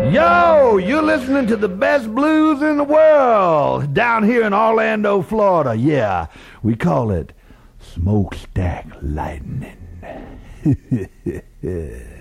Yo, you're listening to the best blues in the world down here in Orlando, Florida. Yeah, we call it Smokestack Lightning.